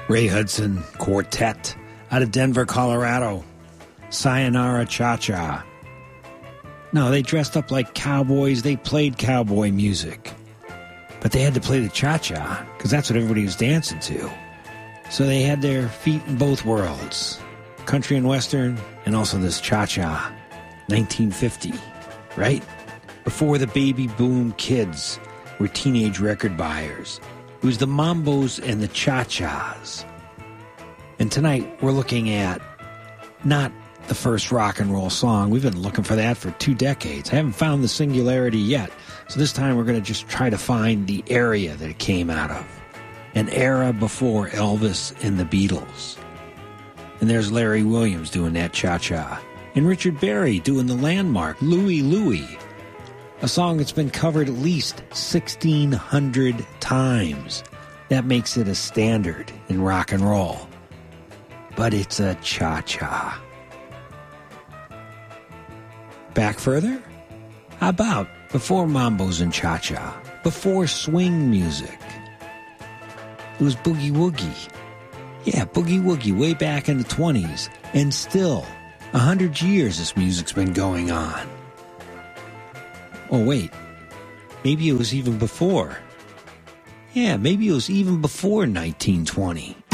Ray Hudson Quartet out of Denver, Colorado. Sayonara Cha-Cha. No, they dressed up like cowboys. They played cowboy music. But they had to play the cha-cha because that's what everybody was dancing to. So they had their feet in both worlds. Country and Western, and also this cha-cha. 1950, right? Before the baby boom kids were teenage record buyers. It was the mambos and the cha-chas. And tonight we're looking at not the first rock and roll song. We've been looking for that for 2 decades. I haven't found the singularity yet. So this time we're going to just try to find the area that it came out of. An era before Elvis and the Beatles. And there's Larry Williams doing that cha-cha. And Richard Berry doing the landmark, Louie Louie. A song that's been covered at least 1,600 times. That makes it a standard in rock and roll. But it's a cha-cha. Back further? How about before mambos and cha-cha? Before swing music? It was boogie woogie. Yeah, boogie woogie way back in the 20s. And still, 100 years this music's been going on. Oh, wait. Maybe it was even before. Yeah, maybe it was even before 1920.